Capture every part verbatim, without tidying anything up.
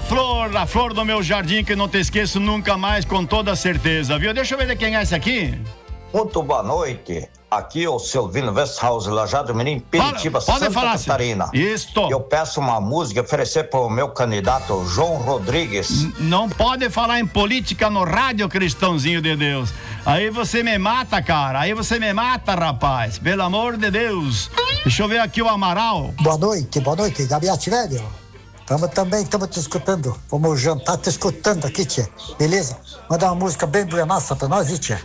flor, a flor do meu jardim, que não te esqueço nunca mais, com toda certeza, viu? Deixa eu ver de quem é esse aqui. Muito boa noite. Aqui é o Silvino Westhouse, Lajado Mirim, Piritiba, Fala, Santa falar, Catarina. Isso. Eu peço uma música oferecer para o meu candidato João Rodrigues. N- não pode falar em política no rádio, cristãozinho de Deus. Aí você me mata, cara. Aí você me mata, rapaz. Pelo amor de Deus. Deixa eu ver aqui o Amaral. Boa noite, boa noite, Gabiati velho. Tamo também, estamos te escutando. Vamos jantar te escutando aqui, tia. Beleza? Manda uma música bem buenaça pra nós, hein, tia?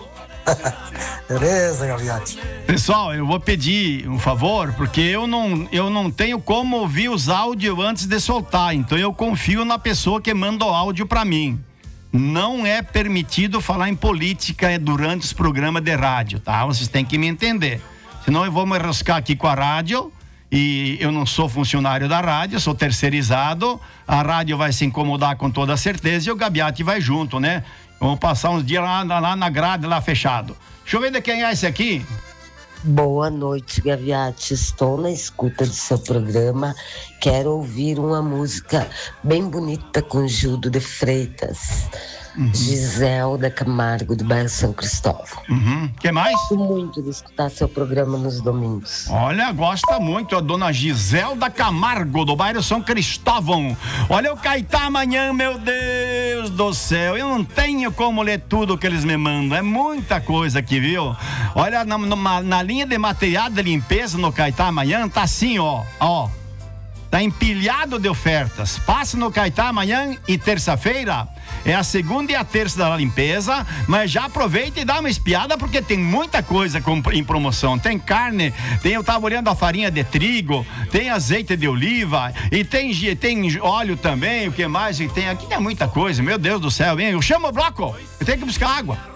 Beleza, Gaviati. Pessoal, eu vou pedir um favor, porque eu não, eu não tenho como ouvir os áudios antes de soltar, então eu confio na pessoa que manda o áudio pra mim. Não é permitido falar em política durante os programas de rádio, tá? Vocês têm que me entender. Senão eu vou me enroscar aqui com a rádio, e eu não sou funcionário da rádio, sou terceirizado, a rádio vai se incomodar com toda certeza e o Gabiati vai junto, né? Vamos passar uns dias lá, lá na grade, lá fechado. Deixa eu ver de quem é esse aqui. Boa noite, Gaviati. Estou na escuta do seu programa. Quero ouvir uma música bem bonita com Gildo de Freitas. Uhum. Giselda Camargo, do bairro São Cristóvão. Uhum. Que mais? Gosto muito de escutar seu programa nos domingos. Olha, gosta muito a dona Giselda Camargo, do bairro São Cristóvão. Olha o Caetá amanhã, meu Deus do céu. Eu não tenho como ler tudo que eles me mandam. É muita coisa aqui, viu? Olha, na, na, na linha de material de limpeza no Caetá amanhã, tá assim, ó, ó. Tá empilhado de ofertas. Passa no Caetá amanhã e terça-feira. É a segunda e a terça da limpeza, mas já aproveita e dá uma espiada, porque tem muita coisa com, em promoção. Tem carne, tem, eu tava olhando a farinha de trigo, tem azeite de oliva, e tem, tem óleo também, o que mais? E tem aqui, tem muita coisa, meu Deus do céu, hein? Eu chamo o bloco, eu tenho que buscar água.